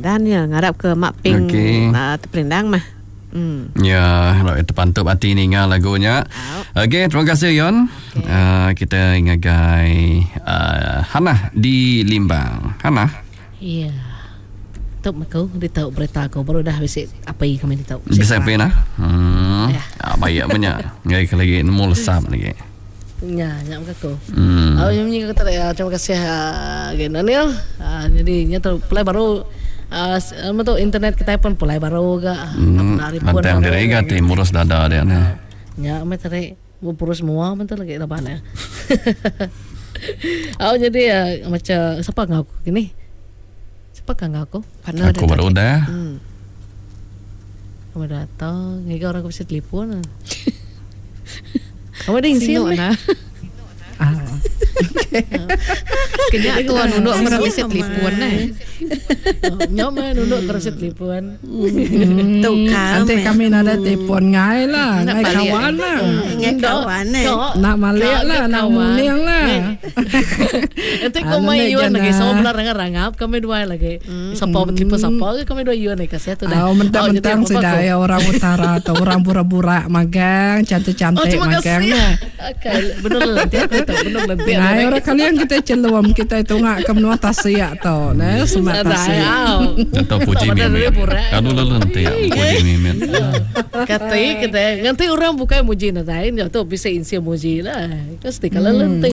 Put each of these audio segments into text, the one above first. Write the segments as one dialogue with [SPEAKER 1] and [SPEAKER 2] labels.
[SPEAKER 1] Dan ya ngarap ke Mak Ping terperindang mah.
[SPEAKER 2] Ya, itu pantuk hati ni ngah lagunya. Okey, terima kasih Yon. Kita ngagai Hana di Limbang. Hana.
[SPEAKER 3] Iya. Tahu aku dia tahu berita aku baru dah bisa apa yang kami tahu.
[SPEAKER 2] Bisa apa nak? Baik banyak. Ngai lagi nemu lesap lagi.
[SPEAKER 3] Ya, nyam aku. Yang ni kata terima kasih Genanil. Jadi nyata play baru betul internet kita pun pulai baru ga.
[SPEAKER 2] Lantai yang direga ti murus dada dia ni.
[SPEAKER 3] Ya, metare purus semua betul lagi depannya. Jadi macam siapa ngaku gini? Siapa ngaku?
[SPEAKER 2] Aku baru dah.
[SPEAKER 3] Kamu datang, ngega orang bisa telepon. Kamu ada insian
[SPEAKER 1] nah. Kena tuan nunduk orang bisa telepon
[SPEAKER 3] Nyaman nunduk terus telepon.
[SPEAKER 1] Tu
[SPEAKER 4] nanti kami ada telepon ngai lah, ngai kawan lah.
[SPEAKER 1] Ngai kawan
[SPEAKER 4] nak malik lah, nak muning lah.
[SPEAKER 3] Nanti kau main yuan lagi, sama benar rangap kami dua lagi. Siapa telepon siapa, kami dua yuan lagi kasih tu dah.
[SPEAKER 4] Mentang-mentang sudah orang utara atau orang pura-pura magang, cantik-cantik magang lah.
[SPEAKER 3] Benar nanti aku tahu, benar nanti.
[SPEAKER 4] Nah, orang kalian kita celom kita itu ngak kemnua tasya tau, nah semat tasya.
[SPEAKER 2] Atau puji mimin. Kalau nanti puji mimin.
[SPEAKER 3] Kita nanti orang bukan muji nanti, tu bisa insi muji lah. Pasti kalau nanti.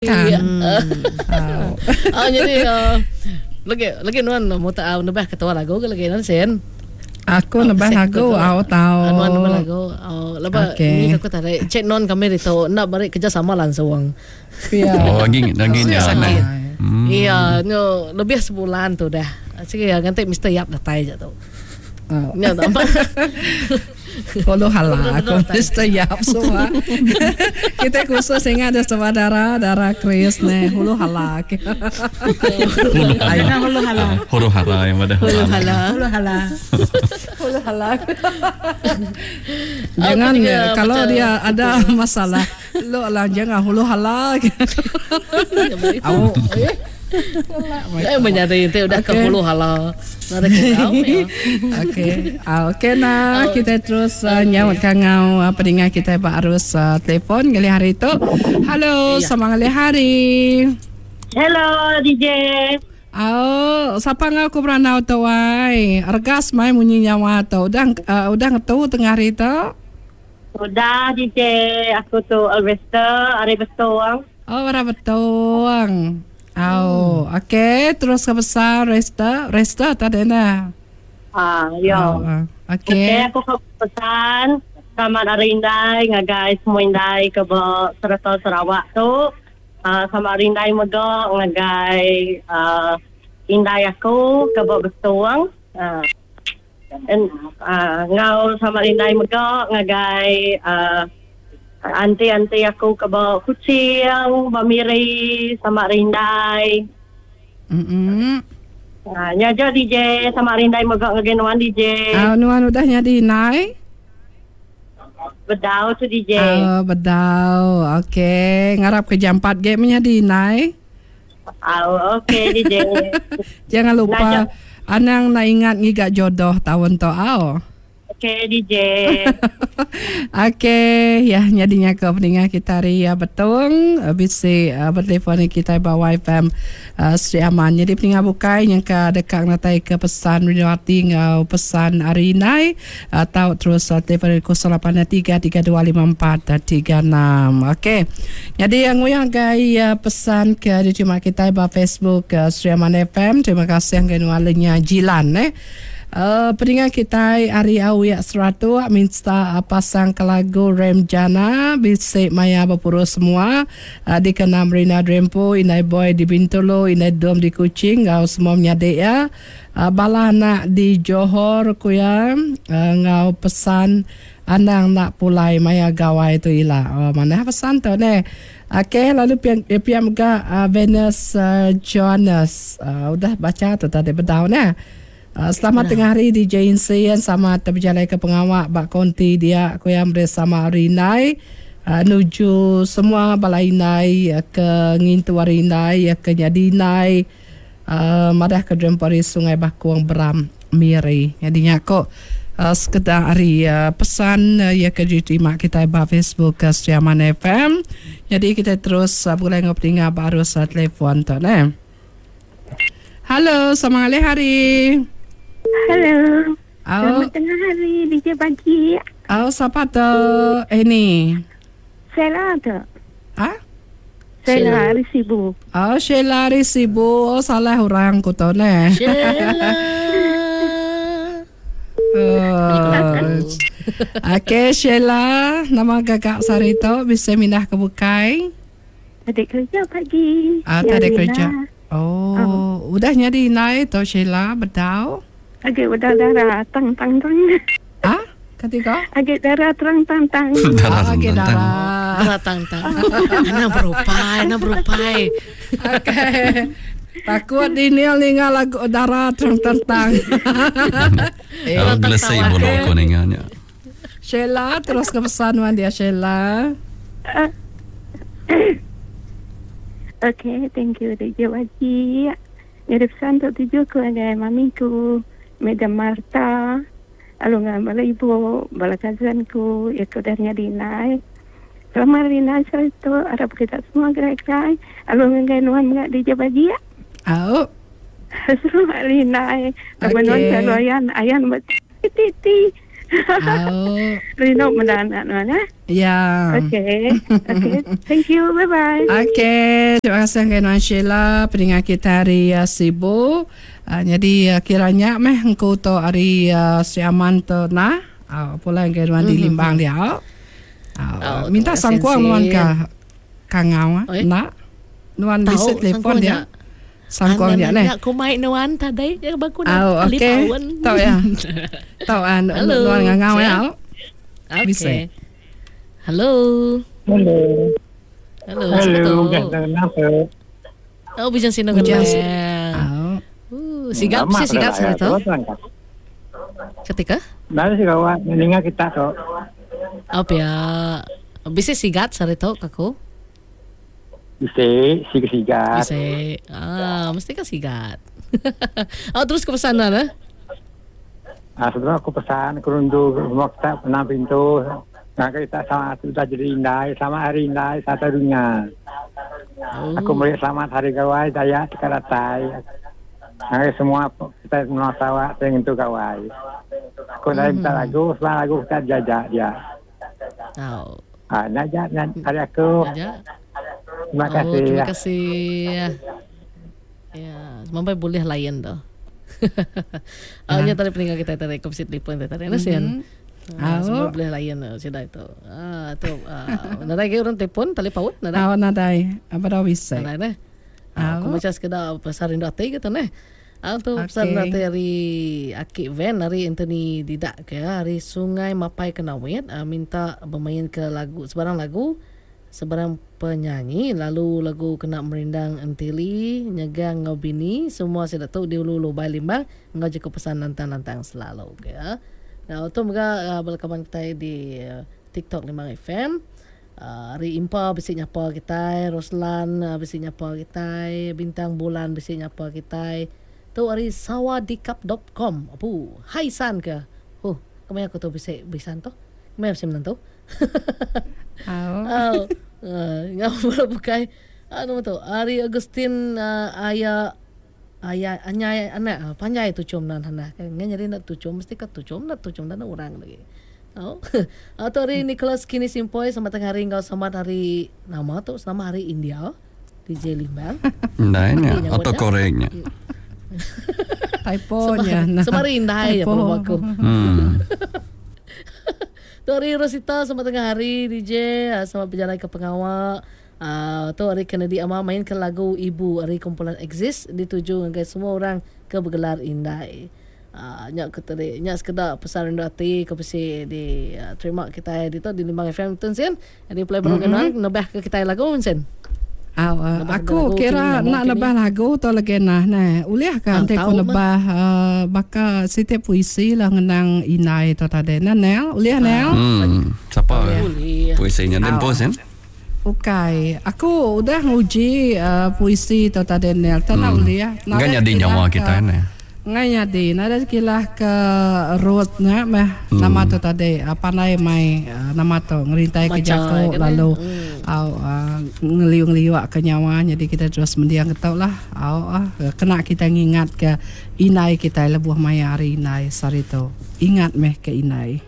[SPEAKER 3] Jadi lagi nuan mau tahu nambah ketua lagu lagi nansen.
[SPEAKER 4] Aku nambah lagu, aku tahu.
[SPEAKER 3] Nuan nambah lagu, lepas ni aku tadi cek non kami itu nak balik kerja sama langsung.
[SPEAKER 2] Oh, lagi
[SPEAKER 3] sakit. Iya, lebih sebulan tu dah. Sige ganti Mr. Yap datang aja tu. Ni apa?
[SPEAKER 4] Hulu hala, aku Mr. Yap semua. Kita khusus ingat ada saudara darah Chris nih, hulu hala.
[SPEAKER 1] Aina hulu hala.
[SPEAKER 2] Hulu hala yang ada.
[SPEAKER 1] Hulu hala. Hulu hala.
[SPEAKER 4] Hulu hala. Jangan kalau dia ada masalah, lo lah jangan hulu hala.
[SPEAKER 3] Menyadari itu udah ke hulu hala.
[SPEAKER 4] Okey nah kita terus nyawat kangau pendengar kita harus telefon kali hari itu. Halo, selamat hari.
[SPEAKER 5] Hello DJ.
[SPEAKER 4] Siapa ngaku beranau tu wai? Argas mai munyi nyawa tu. Udah ngetu tengah hari tu?
[SPEAKER 5] Udah DJ, aku tu Alvesta, Ari Betuang.
[SPEAKER 4] Ara Betuang. Okey, terus ke besar Resta tadi na.
[SPEAKER 5] Okey, aku ke pesan sama dari Indai, ngagai semua Indai ke Serata Sarawak tu. Sama Indai Megok ngagai Indai aku ke Betuang. Ngau sama Indai Megok ngagai anti aku ke bawah kucing, Bamiri sama Rindai. Nyaja DJ sama Rindai Megok ngagenuan DJ.
[SPEAKER 4] Nuan udah nyadi nai?
[SPEAKER 5] Bedau tu DJ.
[SPEAKER 4] Bedau. Okey, ngarap ke jam 4 game nyadi nai.
[SPEAKER 5] Okey DJ.
[SPEAKER 4] Jangan lupa anang nak ingat ngigak jodoh tahun tu
[SPEAKER 5] Okey DJ.
[SPEAKER 4] Okey, ya nyadinya ke pendengar kita Ria Betung bisa bertelefon kita bawa FM Sri Aman. Jadi pendengar bukai yang ke dekat natai ke pesan Rinawati ngau pesan Arinai atau terus telefon 083-3254-36. Okey. Jadi yang gay pesan ke diterima kita bawa Facebook Sri Aman FM. Terima kasih yang genualnya Jilan pendengar kita Ari Awiyak Seratu minta pasang ke lagu Remjana bisik maya berpura semua di kenam Rina Drempo inai boy di Bintolo inai dom di Kuching ngau semua menyadik ya bala anak di Johor kuya ngau pesan anang nak pulai maya gawai tu ila mana pesan tu ne. Okey, lalu pihak muka Venus Jonas udah baca tu tadi bedau ne. Selamat tengah hari DJ Insian sama terberjalan ke pengawak Bak Konti dia aku yang bersama Rinai nuju semua balai nai ke ngintu Rinai ke Nyadinai madah ke Drempori Sungai Bakuang Beram. Miri. Jadinya kok sekedar hari pesan ya ke diterima kita di Facebook Sriaman FM. Jadi kita terus boleh ngobrol baru saat telefon tu ne. Halo, selamat hari.
[SPEAKER 6] Halo.
[SPEAKER 4] Selamat
[SPEAKER 6] tengah hari DJ pagi.
[SPEAKER 4] Siapa tu ini?
[SPEAKER 6] Sheila tu.
[SPEAKER 3] Sheila.
[SPEAKER 6] Sheila Risibu.
[SPEAKER 4] Sheila Risibu. Salah orang ku tu ne. Okey, Sheila, nama kakak Sarito bisa mindah ke Bukai?
[SPEAKER 6] Adik kerja pagi.
[SPEAKER 4] Tadi kerja. Udah nyari naik tu Sheila, betul?
[SPEAKER 6] Agak udah darah tang.
[SPEAKER 4] Ketika?
[SPEAKER 6] Agak darah tang.
[SPEAKER 4] Agak darah.
[SPEAKER 3] Tang. Anak berupai.
[SPEAKER 4] Okey. Takut ningal lagu darah tang.
[SPEAKER 2] Gelesai bulu ko ningalnya.
[SPEAKER 4] Sheila, terus ke pesan dia Sheila.
[SPEAKER 6] Okay, thank you DJ Wajib. Ada pesan untuk tuju kepada mamiku, Madam Marta, alungan bala ibu, bala kazanku, ekodarnya Dinai. Selamat Dinai saya itu harap kita semua gerak-gerak. Alungan gainuan mengat DJ Wajib. Selamat Dinai. Abang-abang selalu ayan buat titi. Rino mendanak mana?
[SPEAKER 4] Ya.
[SPEAKER 6] Okay. Thank you. Bye-bye.
[SPEAKER 4] Okay. Terima kasih Kak Sheila. Pendengar kita hari sibuk. Jadi kiranya engkau tu hari Sriaman tu nah. Pula yang di Limbang dia. Minta sangkuang nuan ka kangau nak. Nuan bisa telefon dia. Sangkuang dia ni.
[SPEAKER 3] Aku main nuan tadi yang baku nak.
[SPEAKER 4] Okay. Tahu ya. Tahu nuan ngangau ya. Bisa.
[SPEAKER 3] Halo. Bijang sino kan? Sigap saya tu. Ketika?
[SPEAKER 7] Baru sih kawan mendengar kita tu.
[SPEAKER 3] Apa ya? Bisa sigat saya tu kaku.
[SPEAKER 7] Bisa sigat.
[SPEAKER 3] Mesti kan sigat. Terus ke pesan lah.
[SPEAKER 7] Sebenarnya aku pesan kerundu rumah kita pernah pintu. Kita sama sudah jadi indah, sama hari indah satu dunia. Aku melihat selamat hari kawai daya sekaratai. Semua kita menawak dengan tu kawai. Aku dah minta lagu, semua lagu kita jajak dia. Najak hari aku. Terima kasih.
[SPEAKER 3] Terima kasih. Ya, sampai boleh layan dah. Awalnya tadi peninggal kita tadi komisi telefon tadi nasian. Semua boleh layan sudah itu. Tu nadai ke orang telefon tali paut nadai.
[SPEAKER 4] Nadai. Apa dah bisa?
[SPEAKER 3] Nadai. Aku macam sekedar pasar indah teh gitu nah. Tu pasar indah teh hari Akik Van hari Anthony Didak ke hari Sungai Mapai Kenawit minta bermain ke lagu sebarang penyanyi lalu lagu Kena Merindang Antili Nyegang Ngau Bini semua saya tahu di Ulu Bai Limbang ngau je pesan nantang selalu ke nah tu mereka berkawan kita di TikTok Limbang FM hari Impa bisi nyapa kita Roslan bisi nyapa kita Bintang Bulan bisi nyapa kita tu hari sawadikap.com hai san ke kemana aku tu bisi bisan tu kemana bisi menantu ngau bukai tu Ari Agustin ayah anak panjai tu cum nan hana nyari nak tu cum mesti kat tu cum dan orang lagi atau hari Nicholas Kini Simpoy sama tengah hari ngau sama hari nama tu sama hari India DJ Limbang
[SPEAKER 2] indahnya atau koreknya
[SPEAKER 4] typonya
[SPEAKER 3] sama hari indah ya perlu aku Tori Rosita sama tengah hari DJ sama berjalan ke pengawal tu hari Kennedy ama main ke lagu Ibu hari kumpulan Exist dituju dengan semua orang ke bergelar indah nyak keteri nyak sekedar pesan rendah hati ke pesi di terima kita di tu di Limbang FM tu sen jadi play baru kenal nambah ke kita lagu sen
[SPEAKER 4] aku kira nak lebah lagu atau lagi nah uliah kan teko lebah baka setiap puisi lah ngenang inai tu tadi Nel uliah Nel
[SPEAKER 2] siapa puisinya Dempo sen
[SPEAKER 4] Ukai aku udah nguji puisi tu tadi Nel tanah uliah
[SPEAKER 2] enggak jadi nyawa kita
[SPEAKER 4] Ngaya di nada kilah ke roadnya mah nama tu tadi apa mai nama tu ngerintai ke jako lalu ngeliung-liuk ke nyawa jadi kita terus mendiang ketau lah kena kita ngingat ke inai kita lebuh maya hari inai sarito ingat meh ke inai.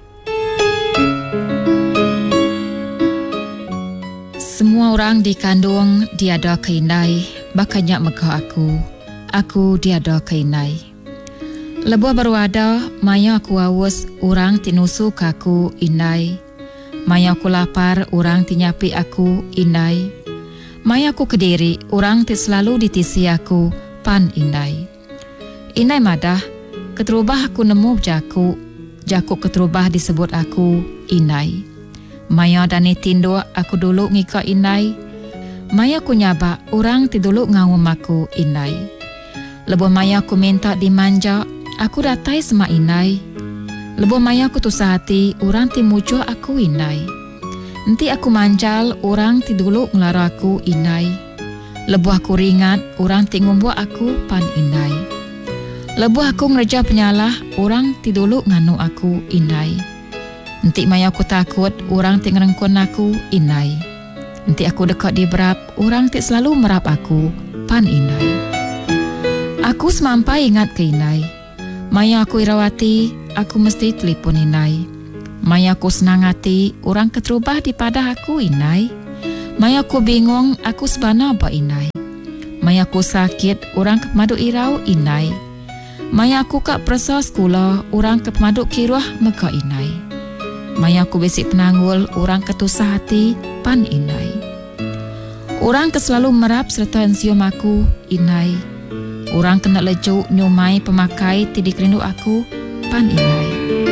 [SPEAKER 8] Semua orang di kandung diada ke inai bakanya meka aku diada ke inai. Lebuh baru ada, maya aku haus, orang tinusu kaku inai. Maya aku lapar, orang tinyapi aku inai. Maya aku kediri, orang ti selalu ditisi aku pan inai. Inai madah, keterubah aku nemu jaku keterubah disebut aku inai. Maya dani tindo aku dulu ngika inai. Maya aku nyaba, orang ti dulu ngawum aku inai. Lebuh maya aku minta dimanja, aku datai sama inai. Lebuh maya aku tusah hati, orang ti mucu aku inai. Nanti aku mancal, orang ti dulu ngelara aku inai. Lebuh aku ringat, orang ti ngumbu aku pan inai. Lebuh aku ngerja penyalah, orang ti dulu nganu aku inai. Nanti maya aku takut, orang ti ngerengkun aku inai. Nanti aku dekat di berap, orang ti selalu merap aku pan inai. Aku semampai ingat ke inai. Maya aku irawati, aku mesti telefon inai. Maya aku senang hati, orang keterubah di padah aku inai. Maya aku bingung, aku sebana apa inai. Maya aku sakit, orang kepemadu irau inai. Maya aku kak persa sekolah, orang kepemadu kiruah meka inai. Maya aku besik penanggul, orang ketusah hati pan inai. Orang keselalu merap serta ensium aku inai. Orang kena lejuk nyumai pemakai tidik rindu aku pan inai.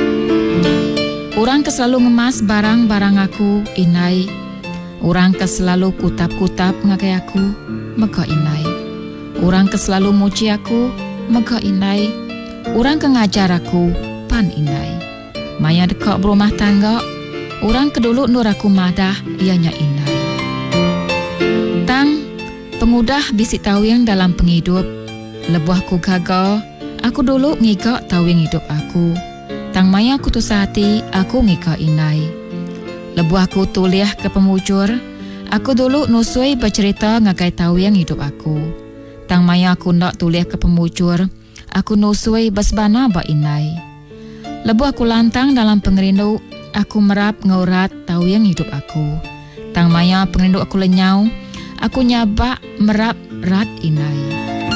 [SPEAKER 8] Orang keselalu ngemas barang-barang aku inai. Orang keselalu kutap-kutap ngagai aku meka inai. Orang keselalu muji aku meka inai. Orang kengajar aku pan inai. Maya dekat berumah tangga, orang kedulu nur aku madah ianya inai. Tang pengudah bisik tawing dalam penghidup. Lebuh aku gagal, aku dulu ngika tawing hidup aku. Tang maya aku tusah hati, aku ngika inai. Lebuh aku tuliah ke pemujur, aku dulu nusui bercerita ngagai tawing hidup aku. Tang maya aku nak tuliah ke pemujur, aku nusui basbana ba inai. Lebuh aku lantang dalam pengerindu, aku merap ngaurat tawing hidup aku. Tang maya pengerindu aku lenyau, aku nyabak merap rat inai.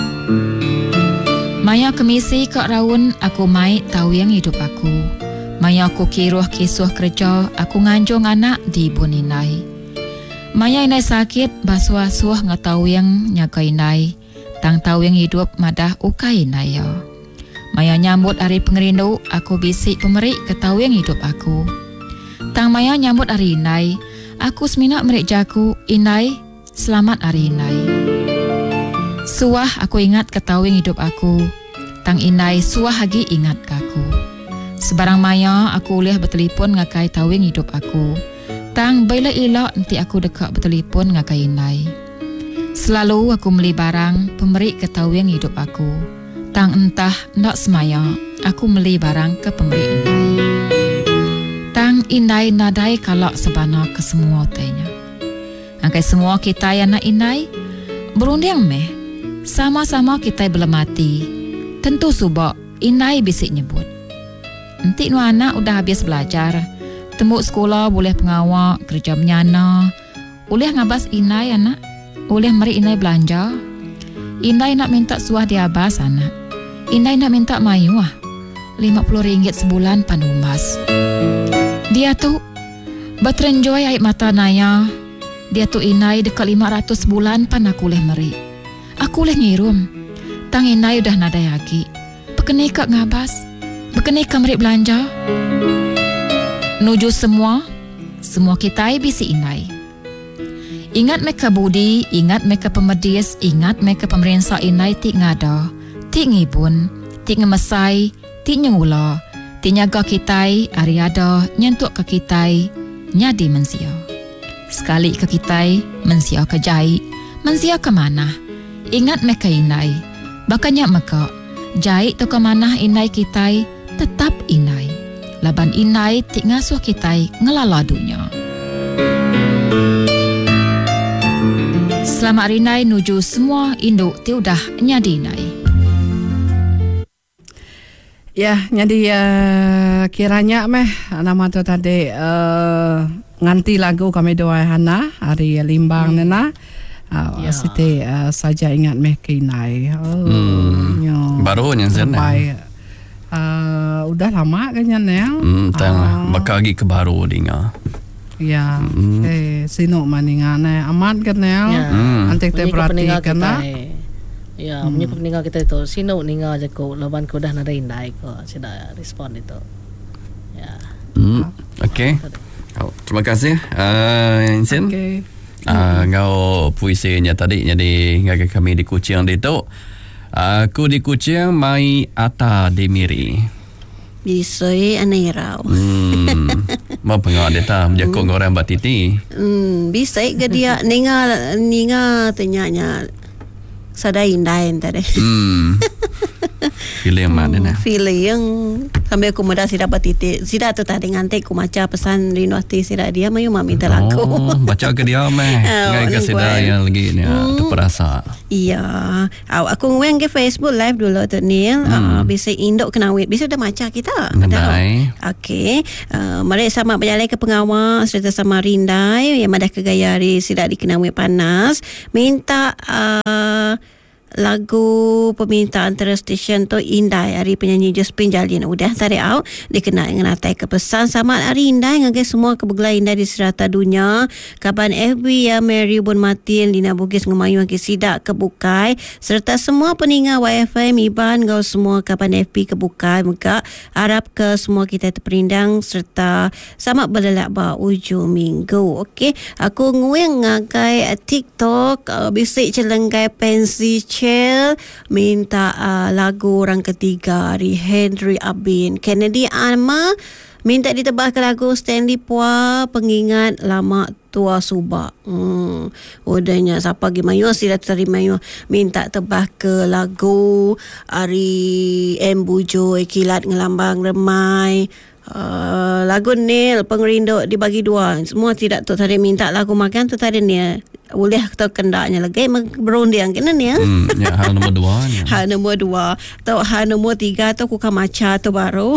[SPEAKER 8] Maya kemisi kak raun aku mai tahu yang hidup aku. Maya aku kiruh kisuh kerja aku nganjung anak di buninai. Maya inai sakit basuh-asuh ngatahu yang nyaga inai. Tang tahu yang hidup madah ukai inai ya. Maya nyambut hari pengerindu aku bisik pemerik ketahu yang hidup aku. Tang maya nyambut hari inai aku seminak merik jaku inai selamat hari inai. Suah aku ingat ketawing hidup aku. Tang inai suah lagi ingat kaku. Sebarang maya aku ulih bertelefon ngakai tawing hidup aku. Tang bila ilok nanti aku dekat bertelefon ngakai inai. Selalu aku beli barang pemerik ketawing hidup aku. Tang entah nak semaya aku beli barang ke pemerik inai. Tang inai nadai kalak sebana ke semua tanya. Angkai semua kita yang nak inai berunding meh. Sama-sama kita belum mati. Tentu subak inai bisik nyebut. Nanti nu anak udah habis belajar. Tembuk sekolah boleh pengawak, kerja menyana. Boleh ngabas inai anak. Boleh mari inai belanja. Inai nak minta suah diabas anak. Inai nak minta mayu RM50 sebulan panumas. Dia tu berterenjoy air mata naya. Dia tu inai dekat 500 bulan pan aku leh meri. Aku leh ngirum. Tang inai udah nadai lagi. Bekeni kak ngabas. Bekeni kak merik belanja. Nuju semua kita bisi inai. Ingat mereka budi, ingat mereka pemedis, ingat mereka pemerintah inai tik ngada, tik ngibun, tik ngemesai, tik nyengula, tik nyaga kitai, ariada, nyentuk ke kitai, nyadi mensia. Sekali ke kitai, mensia ke jai, mensia ke mana. Ingat mereka inai. Bakanya mereka, Jai to kemanah inai kitai tetap inai. Laban inai tik ngasuh kitai ngelala dunia. Selamat rinai nuju semua induk tiudah nyadinai.
[SPEAKER 4] Ya, jadi kiranya nama tu tadi nganti lagu kami doa Hana hari limbang nena. Siti saja ingat kinai.
[SPEAKER 2] Baru yang sana.
[SPEAKER 4] Udah lama kayaknya Nel.
[SPEAKER 2] Bakal lagi ke baru dengar.
[SPEAKER 4] Ya, sino maningan amat kan Nel. Nanti kita perhatikan lah.
[SPEAKER 3] Ya, punya peninggal kita itu sino ningal je ko laban ko dah nada indai ko sida respon itu. Ya.
[SPEAKER 2] Okey. Terima kasih Insin.
[SPEAKER 4] Okey.
[SPEAKER 2] Ngau puisinya tadi jadi ngagai kami di Kuching itu. Aku di Kuching mai ata di miri.
[SPEAKER 9] Bisoi anai rau.
[SPEAKER 2] Mau pengau deta menjaga orang batiti.
[SPEAKER 9] Bisoi ke dia ninga tanyanya sadai indain tadi.
[SPEAKER 2] Feeling mana nak?
[SPEAKER 9] Feeling sampai aku muda sida titik. Sida tu tadi ngantek aku maca pesan Rino hati sida dia mayu mak minta lagu.
[SPEAKER 2] Baca ke dia ngai ke sida yang lagi ni terperasa.
[SPEAKER 9] Iya. Aku ngeng ke Facebook live dulu tu Neil. Bisa induk kenawit. Bisa dah maca kita.
[SPEAKER 2] Nandai.
[SPEAKER 9] Okey. Mari sama berjalan ke pengawal serta sama Rindai yang madah ke gayari sida di kenawit panas. Minta lagu permintaan antara stesen tu Indai hari penyanyi Josephine Jalin udah tadi au dikenal dengan atai kepesan sama hari Indai ngagai semua kebegelai Indai di serata dunia kaban FB ya Mary Bon Martin Lina Bugis ngemayu ke sidak kebukai serta semua peningat WiFi Miban gau semua kaban FB kebukai muka harap ke semua kita terperindang serta sama berlelak ba ujung minggu. Okey, aku ngueng ngagai TikTok bisik celenggai pensi minta lagu orang ketiga dari Henry Abin Kennedy Alma minta ditebahkan lagu Stanley Pua pengingat lama tua Subak. Udahnya siapa pergi mayu sila terima mayu minta tebah ke lagu Ari M Bujo Kilat Ngelambang Remai. Lagu Nil Pengerindu dibagi dua. Semua tidak tu tadi minta lagu makan tu tadi ni boleh atau kendaknya lagi berunding kena ni
[SPEAKER 2] ya hal nombor 2
[SPEAKER 9] hal nombor 2 atau hal nombor 3 tu kuka maca tu baru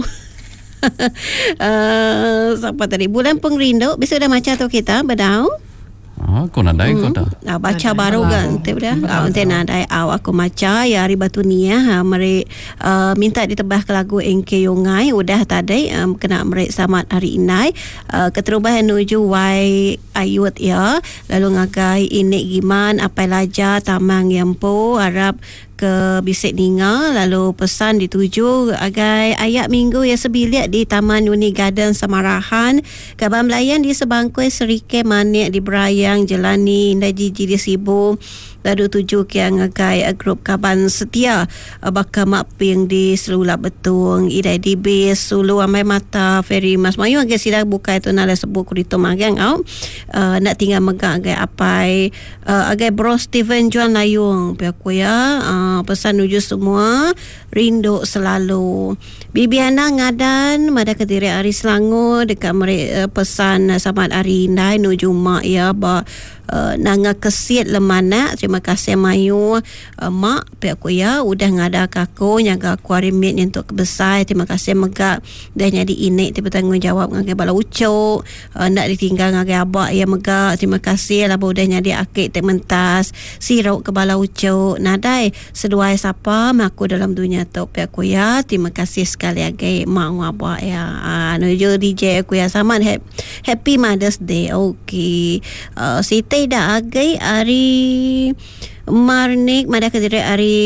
[SPEAKER 9] siapa tadi bulan Pengerindu bisa dah maca tu kita badau.
[SPEAKER 2] Aku nadai kau dah.
[SPEAKER 9] Baca baru kan, tidak? Ante nadai aku maca ya hari batu ni mari minta ditebah ke lagu NK Yongai udah tadi kena meri samat hari inai keterubahan nuju wai ayut ya lalu ngagai inik giman apai laja tamang yampo harap ke bisik ninga lalu pesan dituju agai ayat minggu ya sebilik di Taman Uni Garden Samarahan kaban melayan di sebangkui Serike Manik di Berayang Jelani Indah Jiji di Sibu lalu tuju ke ngagai grup kaban setia bakal maping di Selula Betung Idai di Base Sulu Amai Mata Ferry Mas Mayu agai sila buka itu nala sebut kurito magang nak tinggal megak agai apai agai bro Steven Juan Layung pihak ya pesan nuju semua rindu selalu Bibiana ngadan mada Kediri Ari Selangor dekat pesan samat Ari Indai nuju mak ya ba nanga kesit lemana terima kasih mayu mak pihak aku ya udah ngada aku nyaga aku arimit untuk kebesar terima kasih megak dah jadi inik bertanggungjawab ngagai bala ucuk nak ditinggal ngagai abak ya megak terima kasih lah udah jadi akik tek mentas sirok ke bala ucuk nadai seduai siapa aku dalam dunia tu pihak aku ya terima kasih sekali agai mak abak ya nuju DJ aku ya sama happy Mother's Day. Okey Siti dah agai hari Marnik mada Kediri hari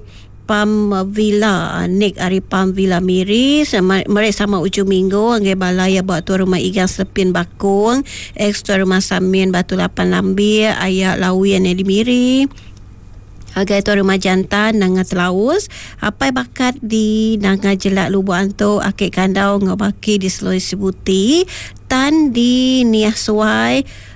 [SPEAKER 9] Pam Villa Nik hari Pam Villa Miris mereka sama ujung minggu anggai balaya buat tuan rumah ikan Sepin Bakung ekstra rumah Samin Batu 8 Lambir ayat lawian yang dimiri agai tuan rumah jantan nanga Telaus apai bakat di nanga Jelak Lubu Anto akik kandau ngabaki di Sulawesi Buti tan di Niah Suai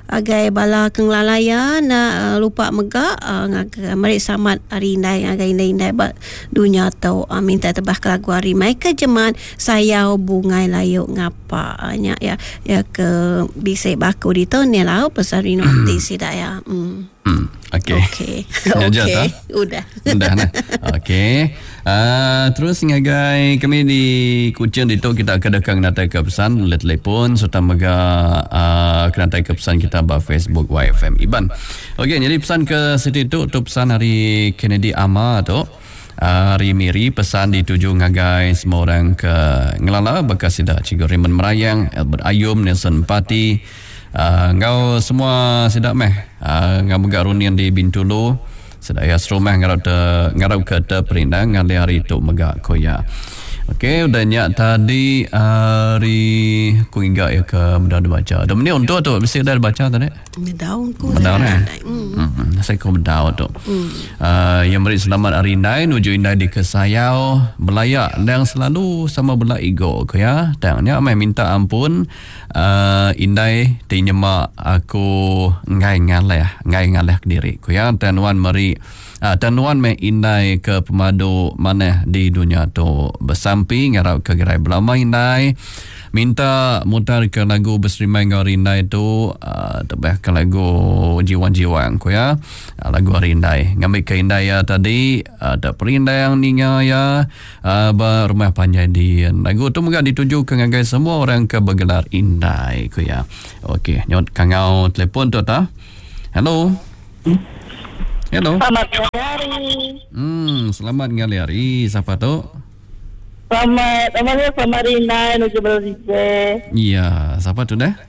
[SPEAKER 9] agai bala kenglalaya na lupa megak mari samat hari indai agai indai ba dunia tau minta tebah ke lagu hari mai ke jeman sayau bungai layuk ngapa nya ya ke bisik baku di tahun ni lah pasal rino nanti sidak ya.
[SPEAKER 2] Okey.
[SPEAKER 9] Okey. Udah
[SPEAKER 2] nah. Okey. Terus ngagai kami di Kuching itu kita kedekang natai ke pesan boleh telefon serta mega kenatai ke pesan kita ba Facebook YFM Iban. Okey, jadi pesan ke situ tu pesan hari Kennedy Ama tu. Hari Miri pesan dituju ngagai semua orang ke Ngelala bekas sida Cikgu Raymond Merayang, Albert Ayum, Nelson Pati. Ngau semua sidak meh ngau megak runian di Bintulu sedaya serumah ngarau ke te perindang ngali hari tu megak koya. Okey, udah nyak tadi hari ku ingat ya ke mudah baca. Dah ni untuk tu mesti dah baca tadi.
[SPEAKER 9] Daun ku.
[SPEAKER 2] Saya kau berdaun tu. Yang beri selamat hari Indai nuju Indai di Kesayau belayak yang selalu sama bela ego ko ya. Tangnya mai minta ampun Indai tinyemak aku ngai ngaleh diri ko ya. Dan wan meri dan wan me Indai ke pemadu mana di dunia tu bersampi ngarau ke gerai belama Indai minta mutar ke lagu berserimai ngau Indai tu tebah ke lagu jiwan-jiwan ko ya lagu Indai ngambil ke Indai ya tadi ada perindai yang ninga ya berumah panjang di lagu tu moga dituju ke ngagai semua orang ke bergelar Indai ko ya. Okey, nyot kangau telefon tu ta. Hello.
[SPEAKER 5] Selamat hari.
[SPEAKER 2] Selamat hari. Siapa tu?
[SPEAKER 5] Selamat Indai nuju Belgique.
[SPEAKER 2] Iya, siapa tu dah?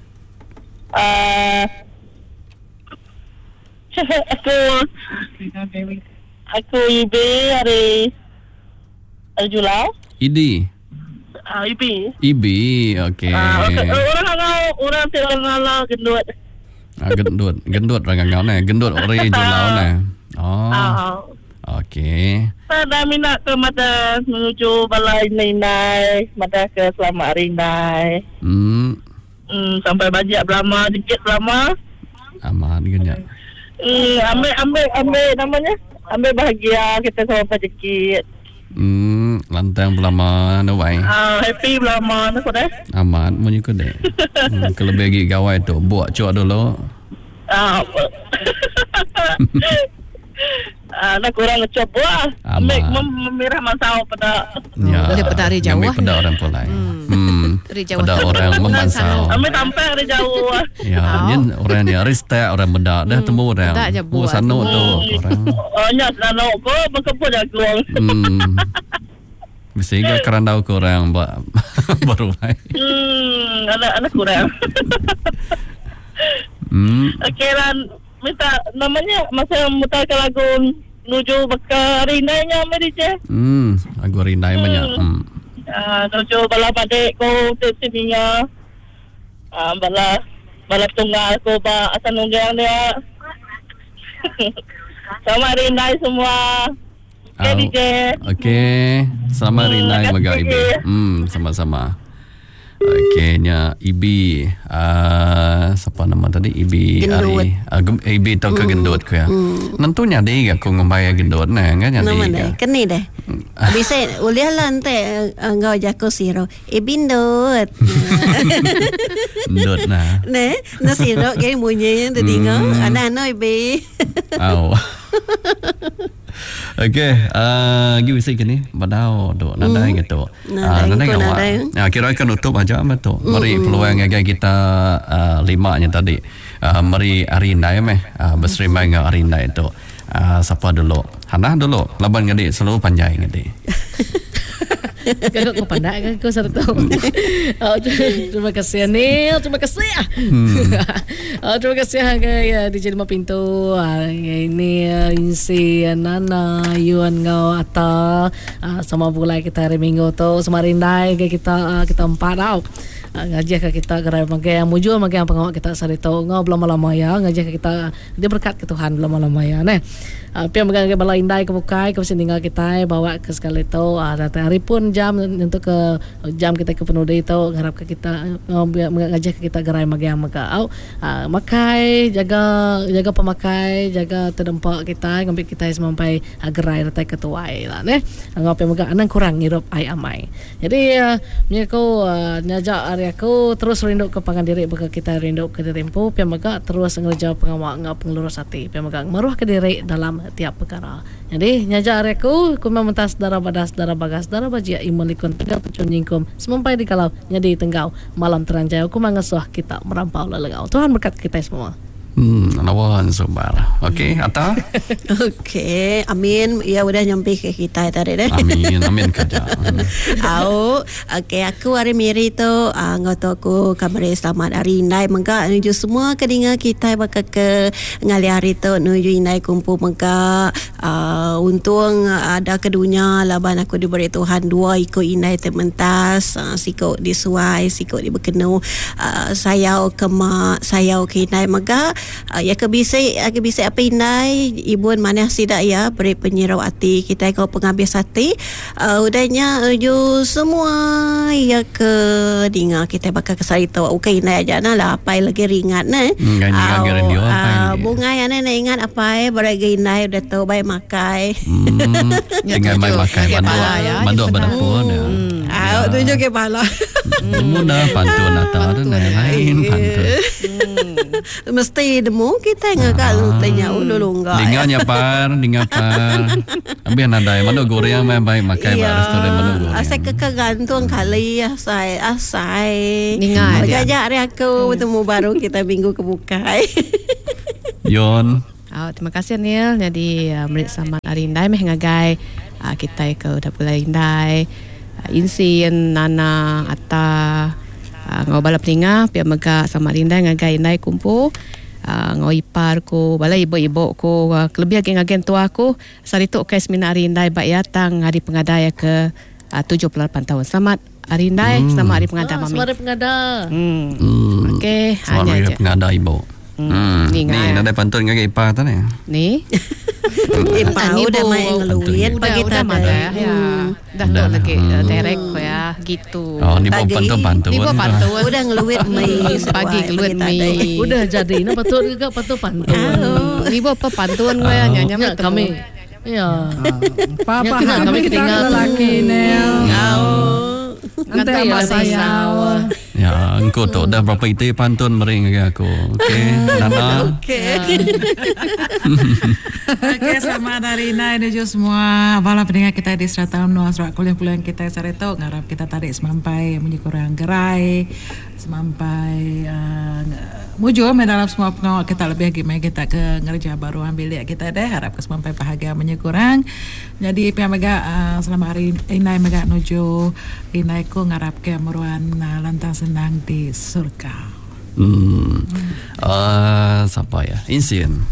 [SPEAKER 5] Aku Ibi hari Julau.
[SPEAKER 2] Idi. Ibi, okey.
[SPEAKER 5] Orang Telangala gendut.
[SPEAKER 2] Gendut orang ngau ni. Gendut orang Julau ni. Okey.
[SPEAKER 5] Saya minat ke mata menuju balai Indai, mata ke Selamat Hari Indai. Sampai bajak belama, dikit belama.
[SPEAKER 2] Aman genya.
[SPEAKER 5] Ambil namanya. Ambil bahagia kita sampai dikit.
[SPEAKER 2] Lantang belama no wai.
[SPEAKER 5] Happy belama nak dah.
[SPEAKER 2] Aman menyuka deh. Kalau bagi gawai tu buat cuak dulu.
[SPEAKER 5] Nak kurang ngecop wah. Ambil memirah masau pada.
[SPEAKER 2] Ya.
[SPEAKER 1] Pada hari jauh.
[SPEAKER 2] Ambil pada orang pulai. Pada orang memansau.
[SPEAKER 5] Ambil sampai hari jauh.
[SPEAKER 2] Ya, jen orang ni aristek orang benda dah temu orang. Oh sano tu orang.
[SPEAKER 5] Nya sano ko berkeput dah keluar.
[SPEAKER 2] Sehingga kerandau ke orang baru lai.
[SPEAKER 5] Anak kurang. Okey lah. Minta namanya masa mutar ke lagu nuju beka rindainya Merije.
[SPEAKER 2] Lagu rindai banyak.
[SPEAKER 5] Nuju bala padek ko sininya. Bala tunggal ko ba asal nunggang dia. Selamat rindai semua. Okay, DJ.
[SPEAKER 2] Okey. Selamat rindai maga Ibi. Sama-sama. Okey, nya Ibi siapa nama tadi? Ibi Ari. Ibi tau ke gendut ke ya. Nentunya dia aku ngombai gendut nah kan jadi.
[SPEAKER 9] Nama kene deh. Bisa uliah lante engau jako siro. Ibi ndut.
[SPEAKER 2] Ndut nah.
[SPEAKER 9] Ne, na siro kay munye tadi ngau. Ana Ibi.
[SPEAKER 2] Au. Okey, bisa kini badau tu nadai gitu. Nadai ngawak. Kira akan tutup aja betul. Mari peluang ngagai kita 5-nya tadi. Mari hari Indai berserimai dengan hari Indai itu. Siapa dulu? Hana dulu. Laban ngadi selalu panjang ngadi.
[SPEAKER 3] Kau pandai kan kau serta. Terima kasih Anil, terima kasih. Terima kasih ya DJ Lima Pintu. Ini Insi Nana Yuan Ngau Ata sama pula kita hari Minggu tu Semarindai kita empat tau. ngajak ke kita gerai magai yang mujur magai yang pengawak kita sarito ngau belum lama ya ngajak ke kita dia berkat ke Tuhan belum lama ya neh pia magai bala indai ke bukai ke tinggal kita bawa ke sekali tu hari pun jam untuk ke jam kita ke penuh itu harap ke kita ngajak ke kita gerai magai yang magau makai jaga pemakai jaga terdempak kita ngambil kita sampai gerai ratai ketuai lah neh ngau pia magai anang kurang ngirup ai amai jadi aku nyajak hari aku terus rindu ke pangandiri baka kita rindu ke tempo pia maga terus ngerja pengawak ngau pengelurus hati pia maga maruah ke diri dalam tiap perkara jadi nyajak hari aku mentas darah badas darah bagas darah bajia imun likun tegal pecun nyingkum semampai di kalau nyadi tenggau malam teranjaya aku mangasuh kita merampau lelengau Tuhan berkat kita semua
[SPEAKER 2] Nawan Subar. Okey, Atta?
[SPEAKER 9] Okey, amin. Ya udah nyampe ke kita tadi deh.
[SPEAKER 2] Amin kerja.
[SPEAKER 9] Okey, aku hari miri tu ngoto aku kabar selamat hari indai mengga nuju semua kedinga kita bakal ke ngali hari tu nuju indai kumpul mengga untung ada kedunya laban aku diberi Tuhan dua ikut indai termentas sikok disuai sikok dibekenu sayau ke mak sayau ke indai mengga ya kebisik apa indai ibu mana sidak ya beri penyirau hati kita kau penghabis hati udahnya uju semua ya ke dinga kita bakal kesarito okey indai aja nah lah apa lagi ringat nah bunga yang nak ingat apa beragi indai udah tahu baik makai
[SPEAKER 2] dengan baik makai bandu berdapur
[SPEAKER 9] tunjuk ke pala
[SPEAKER 2] mudah pantun atau ada lain pantun
[SPEAKER 9] mesti demo kita ngakak tanya ulu enggak
[SPEAKER 2] dengar par ambil nadai mana goreng baik makai restoran mana goreng
[SPEAKER 9] asal kegantung kali asai
[SPEAKER 1] dengar
[SPEAKER 9] jajak hari aku bertemu baru kita minggu kebukai
[SPEAKER 2] Yon
[SPEAKER 1] terima kasih Neil jadi merit selamat hari indai meh ngagai kita ke dapur indai Insin Nana Atta ngau bala peninga pia mega sama rindai ngagai indai kumpul ngau ipar ko bala ibu-ibu ko kelebih agen tua aku sarito kai semina rindai bak yatang hari pengadaya ke 78 tahun selamat hari indai selamat hari pengada mami
[SPEAKER 3] selamat hari pengada
[SPEAKER 1] okey
[SPEAKER 2] hanya aja pengada ibu ni ada pantun ngagai ipar tu
[SPEAKER 1] ni
[SPEAKER 9] ipar udah main ngeluin pagi tadi
[SPEAKER 1] dah tu lagi terek ya gitu
[SPEAKER 2] ni pantun
[SPEAKER 9] udah ngeluit mai
[SPEAKER 1] pagi ngeluit mai
[SPEAKER 3] udah jadi na patut juga patut pantun
[SPEAKER 1] ni apa pantun gue nyanyi
[SPEAKER 3] kami ya
[SPEAKER 4] papa kami ketinggalan lagi Nel
[SPEAKER 1] Nanti
[SPEAKER 4] saya
[SPEAKER 2] ya engkau tu dah berapa itu pantun mering aku okey Nana
[SPEAKER 9] okey
[SPEAKER 10] selamat hari ini nuju semua bala pendengar kita di Serata Nuah Surat kuliah-kuliah kita sareto ngarap kita tarik semampai menyikurang gerai semampai mujur dalam semua pengawal kita lebih gimana kita ke ngerja baru ambil lihat kita deh harap ke semampai bahagia menyikurang jadi pihak mega selama hari ini mega nuju inai ku ngarap ke meruan lantang senang di surga
[SPEAKER 2] siapa ya Insin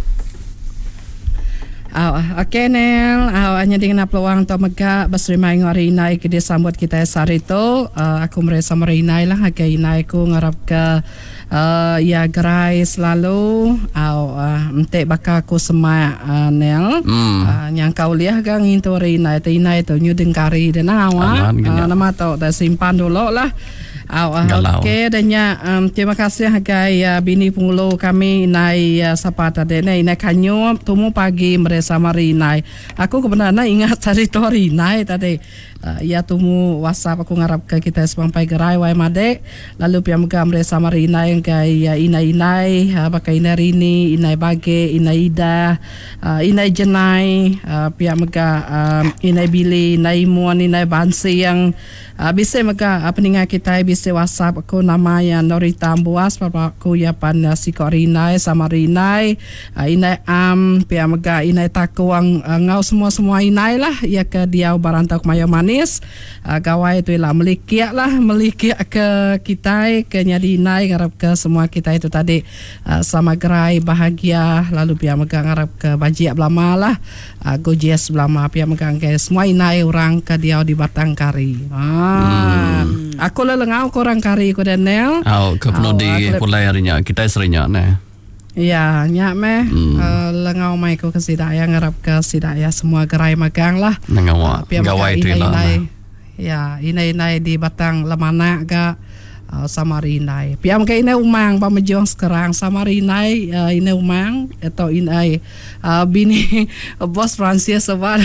[SPEAKER 4] okey Nel hanya dengan peluang tu mega berserima hari inai ke dia sambut kita sarito aku merasa merinai lah ke inai ku ngarap ke ya gerai selalu entek bakal aku semak Nel yang kau lihat kan itu inai tu nyudeng kari dan awak nama tu dah simpan dulu lah okey dan terima kasih agai bini pengulu kami inai sapa tadi inai kanyo tumu pagi meresa marinai aku kebenaran ingat cerita rinai tadi ya tumu WhatsApp aku ngarap ke kita sampai gerai wai made lalu pia mega meresa marinai kai inai pakai inai rini inai bage inai ida inai jenai pia mega inai bili inai muan inai bansi yang bisa mega peningat kita bisa WhatsApp aku nama yang Norita Ambuas papa aku ya pan siko rinai sama rinai inai pia mega inai takuang ngau semua inai lah ya ke dia barantau kemayaman manis gawai tu lah melikiak ke kita ke nyadi inai ngarap ke semua kita itu tadi sama gerai bahagia lalu pia megang ngarap ke bajiak belama lah gojes belama pia megang ke semua inai orang ke dia di Batang Kari. Aku lelengau korang Kari ko Daniel.
[SPEAKER 2] Ke penodi pulai harinya kita seringnya nah.
[SPEAKER 4] Ya, nyak meh lengau mai ko ke sidaya ngarap ke sidaya semua gerai magang lah.
[SPEAKER 2] Nengawa gawai tu lah.
[SPEAKER 4] Ya, inai di Batang Lemana ga Samarinai. Piam ke inai umang pamejong sekarang Samarinai inai umang atau inai bini bos Francis sebar.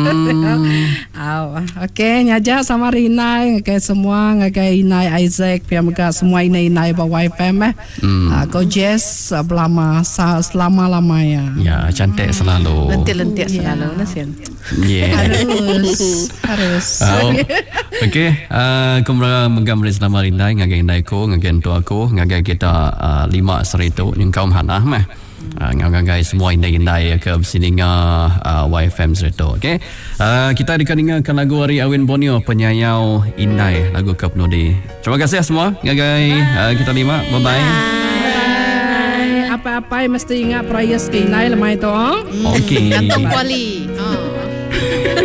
[SPEAKER 4] Okey, nyaja Samarinai ke semua ngagai inai Isaac piam ke semua inai bawa FM gojes selama-lamanya.
[SPEAKER 2] Ya, cantik selalu.
[SPEAKER 1] Lentik-lentik selalu nasian.
[SPEAKER 4] Harus.
[SPEAKER 2] Okey, kumra mengambil selama Rindai ngagai indai ko ngagai tu aku ngagai kita 5 seritu yang kaum hanah mah. Ngagai semua indai ke sini YFM seritu. Okey. Kita dengarkan lagu Ari Awin Borneo penyayau indai lagu Kapnodi. Terima kasih semua ngagai kita 5. Bye bye.
[SPEAKER 4] Apa-apa mesti ingat perayaan ke indai lemai tu.
[SPEAKER 2] Okey.
[SPEAKER 1] Kantong kuali.